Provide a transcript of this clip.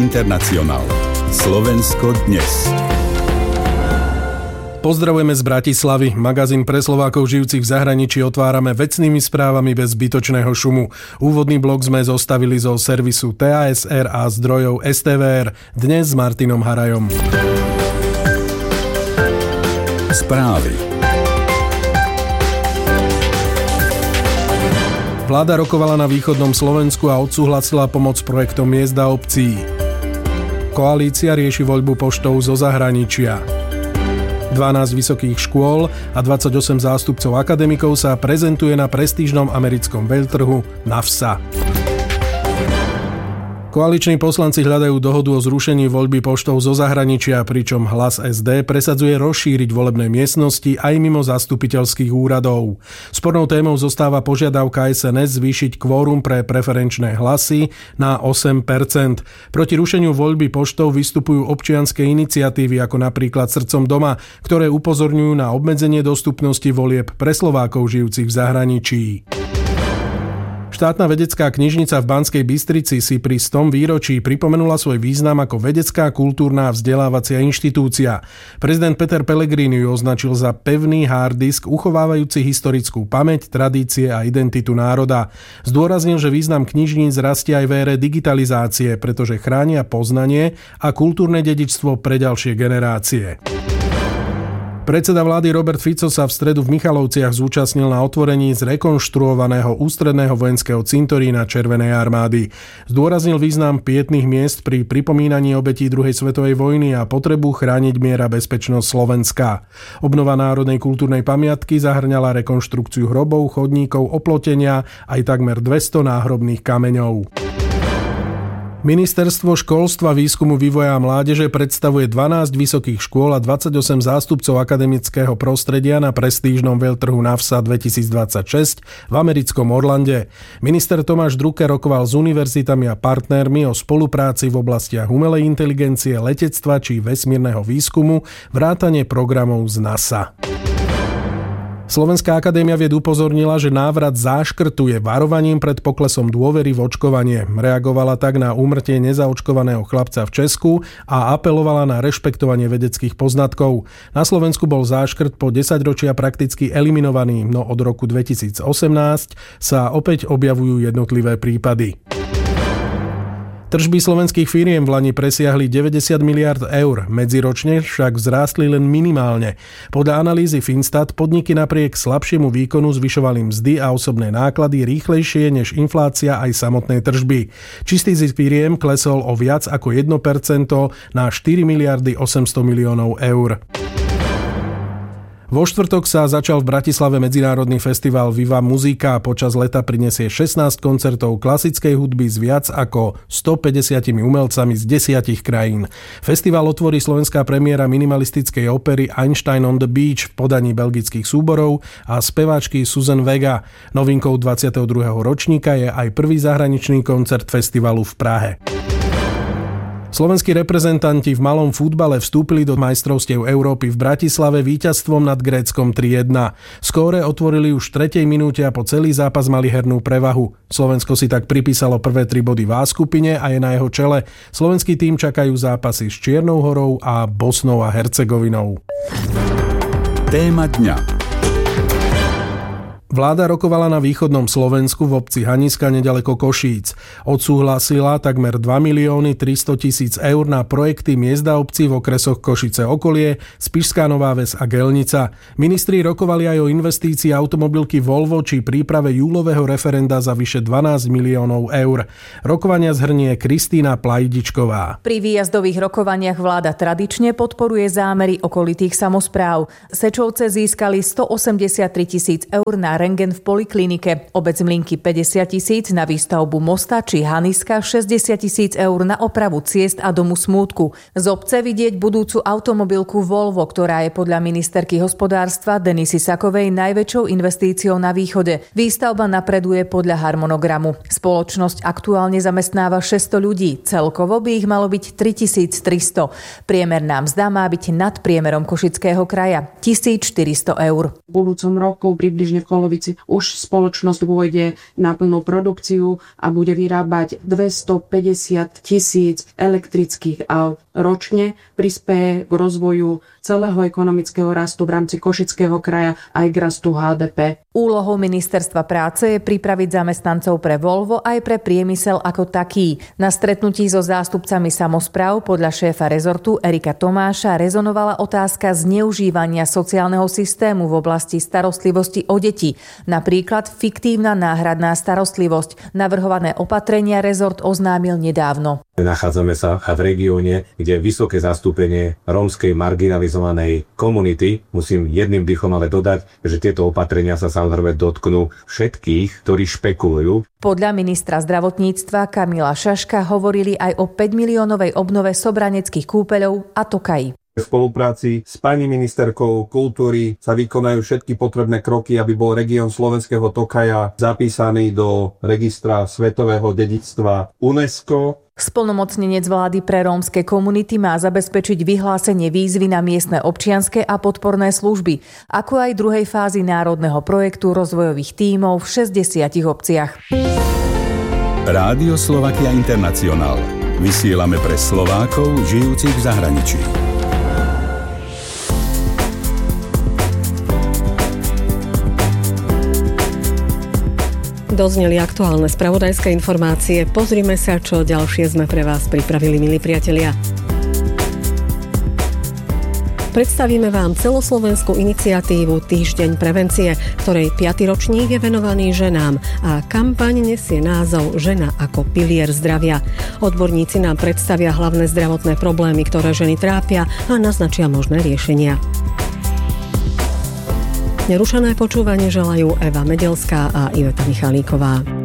Internacionál. Slovensko dnes. Pozdravujeme z Bratislavy. Magazín pre Slovákov žijúcich v zahraničí otvárame vecnými správami bez zbytočného šumu. Úvodný blok sme zostavili zo servisu TASR a zdrojov STVR. Dnes s Martinom Harajom. Správy. Vláda rokovala na východnom Slovensku a odsúhlasila pomoc projektom miest a obcí. Koalícia rieši voľbu poštov zo zahraničia. 12 vysokých škôl a 28 zástupcov akademikov sa prezentuje na prestížnom americkom veľtrhu NAFSA. Koaliční poslanci hľadajú dohodu o zrušení voľby poštov zo zahraničia, pričom Hlas SD presadzuje rozšíriť volebné miestnosti aj mimo zastupiteľských úradov. Spornou témou zostáva požiadavka SNS zvýšiť kvórum pre preferenčné hlasy na 8%. Proti rušeniu voľby poštov vystupujú občianske iniciatívy ako napríklad Srdcom doma, ktoré upozorňujú na obmedzenie dostupnosti volieb pre Slovákov žijúcich v zahraničí. Štátna vedecká knižnica v Banskej Bystrici si pri 100. výročí pripomenula svoj význam ako vedecká, kultúrna a vzdelávacia inštitúcia. Prezident Peter Pellegrini ju označil za pevný hard disk uchovávajúci historickú pamäť, tradície a identitu národa. Zdôraznil, že význam knižníc rastie aj v ére digitalizácie, pretože chránia poznanie a kultúrne dedičstvo pre ďalšie generácie. Predseda vlády Robert Fico sa v stredu v Michalovciach zúčastnil na otvorení zrekonštruovaného ústredného vojenského cintorína Červenej armády. Zdôraznil význam pietných miest pri pripomínaní obetí druhej svetovej vojny a potrebu chrániť mier a bezpečnosť Slovenska. Obnova národnej kultúrnej pamiatky zahrňala rekonštrukciu hrobov, chodníkov, oplotenia aj takmer 200 náhrobných kameňov. Ministerstvo školstva, výskumu, vývoja a mládeže predstavuje 12 vysokých škôl a 28 zástupcov akademického prostredia na prestížnom veľtrhu NAFSA 2026 v americkom Orlande. Minister Tomáš Drucker rokoval s univerzitami a partnermi o spolupráci v oblastiach umelej inteligencie, letectva či vesmírneho výskumu, vrátane programov z NASA. Slovenská akadémia vied upozornila, že návrat záškrtu je varovaním pred poklesom dôvery v očkovanie. Reagovala tak na úmrtie nezaočkovaného chlapca v Česku a apelovala na rešpektovanie vedeckých poznatkov. Na Slovensku bol záškrt po 10 ročia prakticky eliminovaný, no od roku 2018 sa opäť objavujú jednotlivé prípady. Tržby slovenských firiem vlani presiahli 90 miliard eur, medziročne však vzrástli len minimálne. Podľa analýzy Finstat podniky napriek slabšiemu výkonu zvyšovali mzdy a osobné náklady rýchlejšie než inflácia aj samotné tržby. Čistý zisk firiem klesol o viac ako 1% na 4 miliardy 800 miliónov eur. Vo štvrtok sa začal v Bratislave medzinárodný festival Viva Muzika a počas leta prinesie 16 koncertov klasickej hudby s viac ako 150 umelcami z 10 krajín. Festival otvorí slovenská premiéra minimalistickej opery Einstein on the Beach v podaní belgických súborov a speváčky Susan Vega. Novinkou 22. ročníka je aj prvý zahraničný koncert festivalu v Prahe. Slovenskí reprezentanti v malom futbale vstúpili do majstrovstiev Európy v Bratislave víťazstvom nad Gréckom 3-1. Skóre otvorili už v 3. minúte a po celý zápas mali hernú prevahu. Slovensko si tak pripísalo prvé 3 body v A skupine a je na jeho čele. Slovenský tím čakajú zápasy s Čiernou Horou a Bosnou a Hercegovinou. Téma dňa. Vláda rokovala na východnom Slovensku v obci Haniska nedaleko Košíc. Odsúhlasila takmer 2 300 000 eur na projekty miest a obcí v okresoch Košice okolie, Spišská Nová Ves a Gelnica. Ministri rokovali aj o investícii automobilky Volvo či príprave júlového referenda za vyše 12 miliónov eur. Rokovania zhrnie Kristína Plajdičková. Pri výjazdových rokovaniach vláda tradične podporuje zámery okolitých samospráv. Sečovce získali 183 000 eur na rentgen v poliklinike, obec Mlynky 50 000 na výstavbu mosta či Haniska 60 000 eur na opravu ciest a domu smútku. Z obce vidieť budúcu automobilku Volvo, ktorá je podľa ministerky hospodárstva Denisy Sakovej najväčšou investíciou na východe. Výstavba napreduje podľa harmonogramu. Spoločnosť aktuálne zamestnáva 600 ľudí, celkovo by ich malo byť 3300. Priemerná mzda má byť nad priemerom Košického kraja 1400 eur. V budúcom roku približne okolo polovici už spoločnosť pôjde na plnú produkciu a bude vyrábať 250,000 elektrických aut ročne, prispeje k rozvoju celého ekonomického rastu v rámci Košického kraja aj k rastu HDP. Úlohou Ministerstva práce je pripraviť zamestnancov pre Volvo aj pre priemysel ako taký. Na stretnutí so zástupcami samospráv podľa šéfa rezortu Erika Tomáša rezonovala otázka zneužívania sociálneho systému v oblasti starostlivosti o deti. Napríklad fiktívna náhradná starostlivosť. Navrhované opatrenia rezort oznámil nedávno. Nachádzame sa v regióne, kde je vysoké zastúpenie rómskej marginalizovanej komunity. Musím jedným dýchom ale dodať, že tieto opatrenia sa samozrejme dotknú všetkých, ktorí špekulujú. Podľa ministra zdravotníctva Kamila Šaška hovorili aj o 5 miliónovej obnove sobraneckých kúpeľov a tokají. V spolupráci s pani ministerkou kultúry sa vykonajú všetky potrebné kroky, aby bol región Slovenského Tokaja zapísaný do registra svetového dedičstva UNESCO. Splnomocnenec vlády pre rómske komunity má zabezpečiť vyhlásenie výzvy na miestne občianske a podporné služby, ako aj druhej fázy národného projektu rozvojových tímov v 60 obciach. Rádio Slovakia International. Vysielame pre Slovákov žijúcich v zahraničí. Dozneli aktuálne spravodajské informácie. Pozrime sa, čo ďalšie sme pre vás pripravili, milí priatelia. Predstavíme vám celoslovenskú iniciatívu Týždeň prevencie, ktorej 5. ročník je venovaný ženám a kampaň nesie názov Žena ako pilier zdravia. Odborníci nám predstavia hlavné zdravotné problémy, ktoré ženy trápia a naznačia možné riešenia. Nerušené počúvanie želajú Eva Medelská a Iveta Michalíková.